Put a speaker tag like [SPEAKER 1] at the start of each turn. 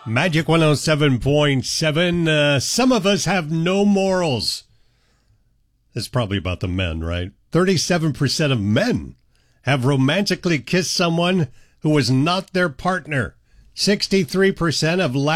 [SPEAKER 1] Magic 107.7. Some of us have no morals. It's probably about the men, right? 37% of men have romantically kissed someone who was not their partner. 63% of